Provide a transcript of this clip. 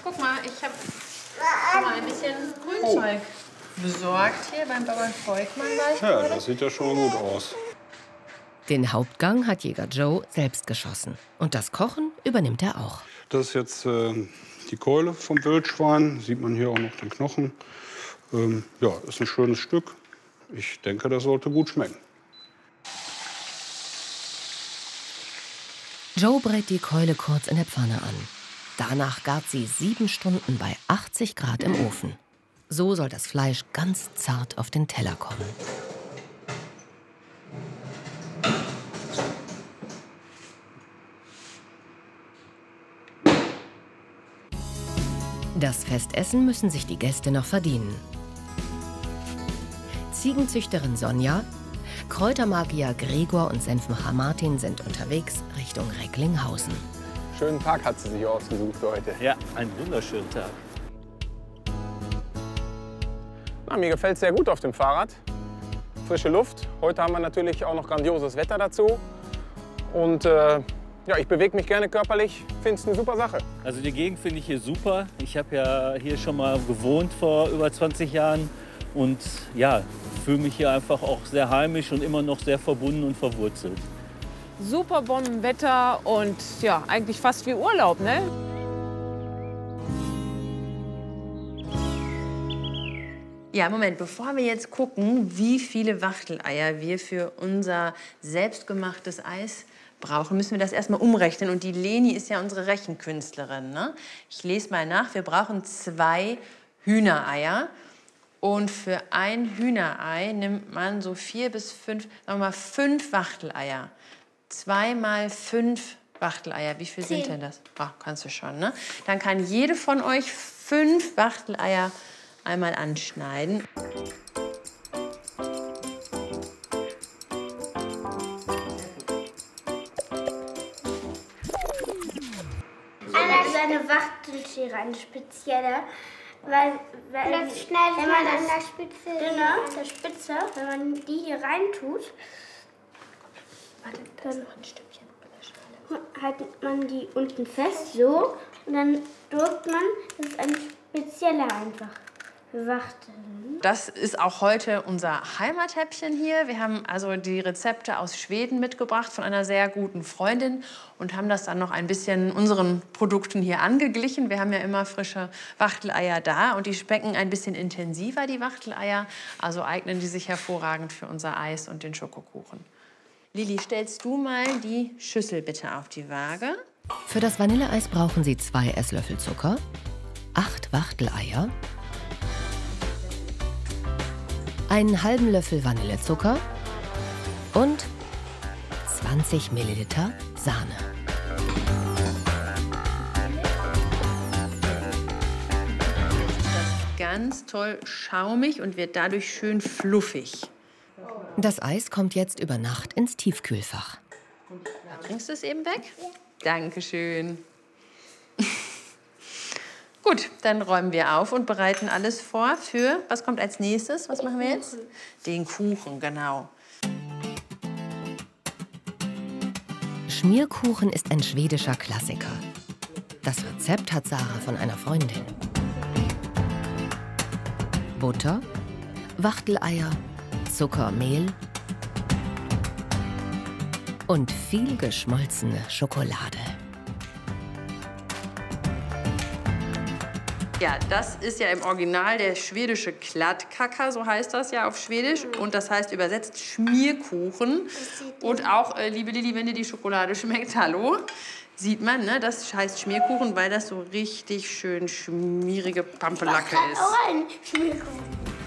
Guck mal, ich habe mal ein bisschen Grünzeug besorgt hier beim Bauern Volkmann. Ja, das sieht ja schon mal gut aus. Den Hauptgang hat Jäger Joe selbst geschossen. Und das Kochen übernimmt er auch. Das ist jetzt die Keule vom Wildschwein. Sieht man hier auch noch den Knochen. Ja, ist ein schönes Stück. Ich denke, das sollte gut schmecken. Joe brät die Keule kurz in der Pfanne an. Danach gart sie 7 Stunden bei 80 Grad im Ofen. So soll das Fleisch ganz zart auf den Teller kommen. Das Festessen müssen sich die Gäste noch verdienen. Ziegenzüchterin Sonja, Kräutermagier Gregor und Senfmacher Martin sind unterwegs Richtung Recklinghausen. Schönen Tag hat sie sich ausgesucht für heute. Ja, einen wunderschönen Tag. Na, mir gefällt es sehr gut auf dem Fahrrad. Frische Luft. Heute haben wir natürlich auch noch grandioses Wetter dazu. Und ja, ich bewege mich gerne körperlich. Finde es eine super Sache. Also die Gegend finde ich hier super. Ich habe ja hier schon mal gewohnt vor über 20 Jahren. Und ja, fühle mich hier einfach auch sehr heimisch und immer noch sehr verbunden und verwurzelt. Super Bombenwetter und ja, eigentlich fast wie Urlaub, ne? Ja, Moment, bevor wir jetzt gucken, wie viele Wachteleier wir für unser selbstgemachtes Eis brauchen, müssen wir das erstmal umrechnen. Und die Leni ist ja unsere Rechenkünstlerin, ne? Ich lese mal nach. Wir brauchen 2 Hühnereier. Und für ein Hühnerei nimmt man so 4 bis 5, sagen wir mal 5 Wachteleier. 2 mal 5 Wachteleier. Wie viel 10. sind denn das? Ach, kannst du schon, ne? Dann kann jede von euch 5 Wachteleier einmal anschneiden. Anna ist eine Wachtelschere, eine spezielle. Weil das schneidet wenn man das an der Spitze, genau, an der Spitze, wenn man die hier rein tut, dann haltet man die unten fest, so, und dann drückt man, das ist eine spezielle einfach. Wachteln. Das ist auch heute unser Heimathäppchen hier. Wir haben also die Rezepte aus Schweden mitgebracht von einer sehr guten Freundin und haben das dann noch ein bisschen unseren Produkten hier angeglichen. Wir haben ja immer frische Wachteleier da und die schmecken ein bisschen intensiver, die Wachteleier. Also eignen die sich hervorragend für unser Eis und den Schokokuchen. Lili, stellst du mal die Schüssel bitte auf die Waage? Für das Vanilleeis brauchen Sie 2 Esslöffel Zucker, 8 Wachteleier, einen halben Löffel Vanillezucker und 20 Milliliter Sahne. Ganz toll schaumig und wird dadurch schön fluffig. Das Eis kommt jetzt über Nacht ins Tiefkühlfach. Bringst du es eben weg? Ja. Dankeschön. Gut, dann räumen wir auf und bereiten alles vor für, was kommt als nächstes? Was machen wir jetzt? Den Kuchen, genau. Schmierkuchen ist ein schwedischer Klassiker. Das Rezept hat Sarah von einer Freundin. Butter, Wachteleier, Zucker, Mehl und viel geschmolzene Schokolade. Ja, das ist ja im Original der schwedische Kladdkaka, so heißt das ja auf Schwedisch. Und das heißt übersetzt Schmierkuchen. Und auch, liebe Lili, wenn dir die Schokolade schmeckt, hallo, sieht man, ne? Das heißt Schmierkuchen, weil das so richtig schön schmierige Pampelacke ist. Auch ein Schmierkuchen.